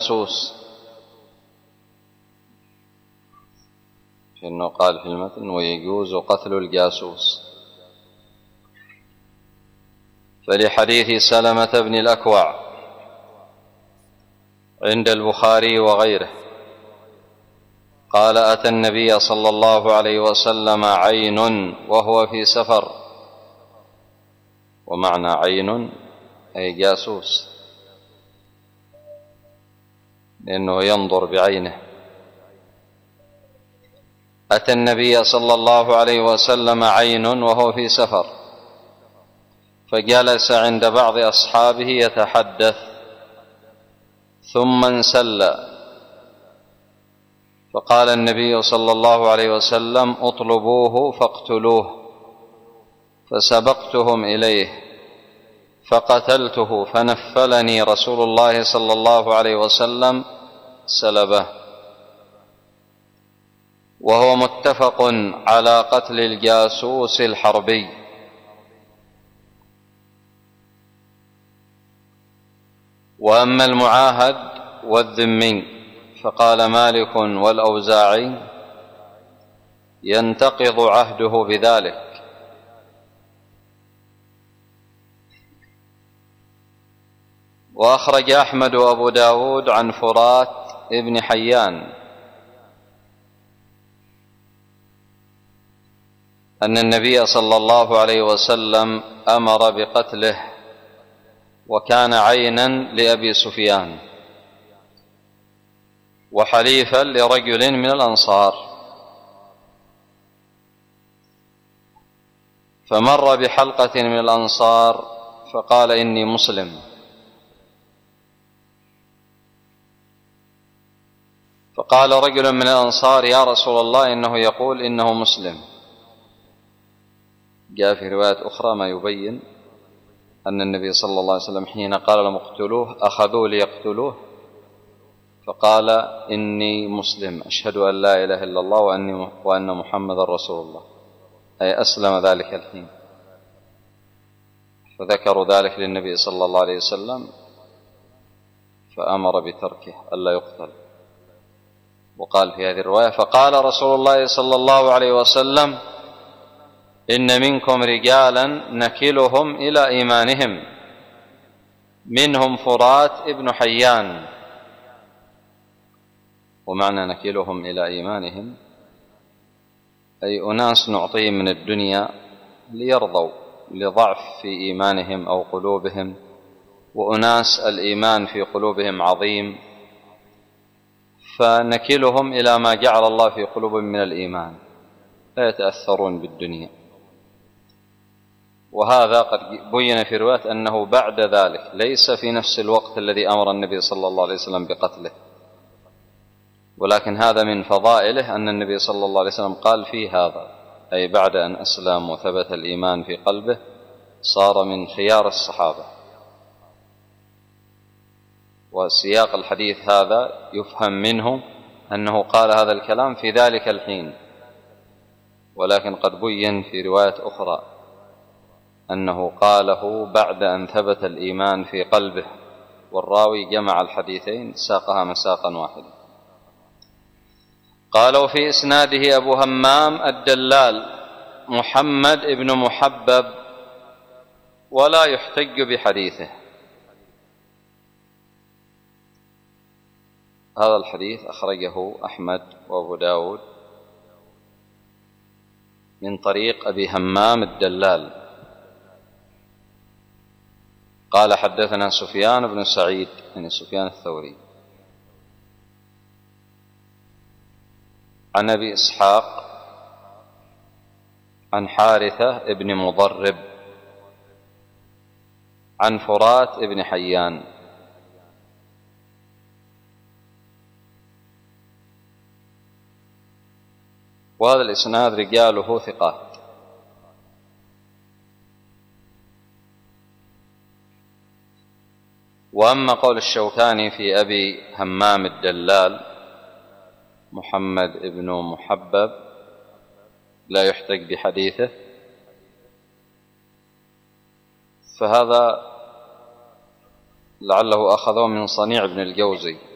الجاسوس، إنه قال في المتن ويجوز قتل الجاسوس، فلحديث سلمة بن الأكوع عند البخاري وغيره قال: أتى النبي صلى الله عليه وسلم عين وهو في سفر. ومعنى عين أي جاسوس، لأنه ينظر بعينه. أتى النبي صلى الله عليه وسلم عين وهو في سفر، فجلس عند بعض أصحابه يتحدث، ثم انسل، فقال النبي صلى الله عليه وسلم: اطلبوه فاقتلوه، فسبقتهم إليه فقتلته، فنفلني رسول الله صلى الله عليه وسلم سلبه. وهو متفق على قتل الجاسوس الحربي. وأما المعاهد والذمي فقال مالك والأوزاعي: ينتقض عهده بذلك. وأخرج أحمد وأبو داود عن فرات ابن حيان أن النبي صلى الله عليه وسلم أمر بقتله، وكان عينا لأبي سفيان وحليفا لرجل من الأنصار، فمر بحلقة من الأنصار فقال: إني مسلم. فقال رجل من الأنصار: يا رسول الله، إنه يقول إنه مسلم. جاء في رواية أخرى ما يبين أن النبي صلى الله عليه وسلم حين قال لهم اقتلوه أخذوه ليقتلوه، فقال: إني مسلم، أشهد أن لا إله إلا الله وأن محمد رسول الله، أي أسلم ذلك الحين. فذكروا ذلك للنبي صلى الله عليه وسلم فأمر بتركه ألا يقتل. وقال في هذه الرواية: فقال رسول الله صلى الله عليه وسلم: إن منكم رجالا نكلهم إلى إيمانهم، منهم فرات ابن حيان. ومعنى نكلهم إلى إيمانهم أي أناس نعطيهم من الدنيا ليرضوا لضعف في إيمانهم أو قلوبهم، وأناس الإيمان في قلوبهم عظيم، فنكلهم إلى ما جعل الله في قلوبهم من الإيمان، لا يتأثرون بالدنيا. وهذا قد بين في رواية أنه بعد ذلك، ليس في نفس الوقت الذي أمر النبي صلى الله عليه وسلم بقتله، ولكن هذا من فضائله أن النبي صلى الله عليه وسلم قال فيه هذا، أي بعد أن أسلم وثبت الإيمان في قلبه صار من خيار الصحابة. وسياق الحديث هذا يفهم منه أنه قال هذا الكلام في ذلك الحين، ولكن قد بين في رواية أخرى أنه قاله بعد أن ثبت الإيمان في قلبه، والراوي جمع الحديثين ساقها مساقا واحدا. قالوا في إسناده أبو همام الدلال محمد بن محبب، ولا يحتج بحديثه. هذا الحديث أخرجه أحمد وأبو داود من طريق أبي همام الدلال قال: حدثنا سفيان بن سعيد، يعني سفيان الثوري، عن أبي إسحاق عن حارثة بن مضرب عن فرات بن حيان. وهذا الإسناد رجاله ثقات. وأما قول الشوكاني في أبي همام الدلال محمد بن محبب لا يحتج بحديثه، فهذا لعله أخذه من صنيع بن الجوزي